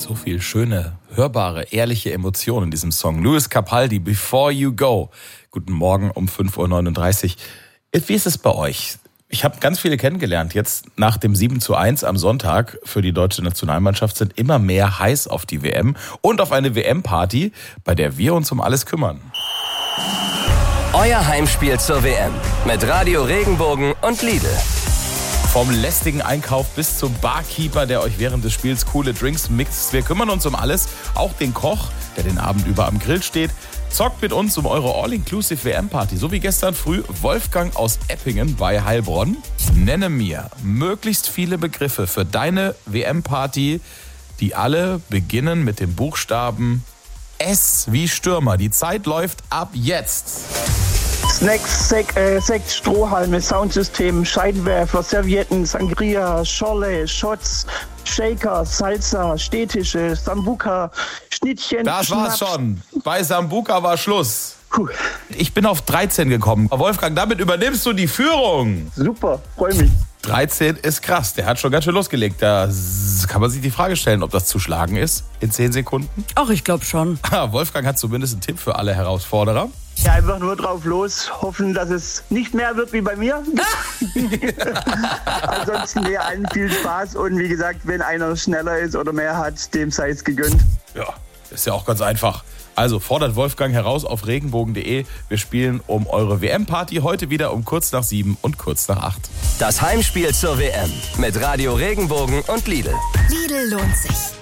So viel schöne, hörbare, ehrliche Emotionen in diesem Song. Lewis Capaldi, Before You Go. Guten Morgen um 5.39 Uhr. Wie ist es bei euch? Ich habe ganz viele kennengelernt. Jetzt nach dem 7:1 am Sonntag für die deutsche Nationalmannschaft sind immer mehr heiß auf die WM und auf eine WM-Party, bei der wir uns um alles kümmern. Euer Heimspiel zur WM mit Radio Regenbogen und Lidl. Vom lästigen Einkauf bis zum Barkeeper, der euch während des Spiels coole Drinks mixt. Wir kümmern uns um alles, auch den Koch, der den Abend über am Grill steht. Zockt mit uns um eure All-Inclusive WM-Party, so wie gestern früh Wolfgang aus Eppingen bei Heilbronn. Nenne mir möglichst viele Begriffe für deine WM-Party, die alle beginnen mit dem Buchstaben S wie Stürmer. Die Zeit läuft ab jetzt. Snacks, Sekt, Strohhalme, Soundsystem, Scheinwerfer, Servietten, Sangria, Scholle, Shots, Shaker, Salsa, Stehtische, Sambuca, Schnittchen, Das war's Schnaps. schon. Bei Sambuca war Schluss. Puh, Ich bin auf 13 gekommen. Wolfgang, damit übernimmst du die Führung. super, freue mich. 13 ist krass. Der hat schon ganz schön losgelegt. Da kann man sich die Frage stellen, ob das zu schlagen ist in 10 Sekunden. Ach, ich glaube schon. Wolfgang hat zumindest einen Tipp für alle Herausforderer. Ja, einfach nur drauf los, hoffen, dass es nicht mehr wird wie bei mir. Ansonsten dir allen viel Spaß und wie gesagt, wenn einer schneller ist oder mehr hat, dem sei es gegönnt. Ja, ist ja auch ganz einfach. Also fordert Wolfgang heraus auf regenbogen.de. Wir spielen um eure WM-Party heute wieder um kurz nach 7 und kurz nach 8. Das Heimspiel zur WM mit Radio Regenbogen und Lidl. Lidl lohnt sich.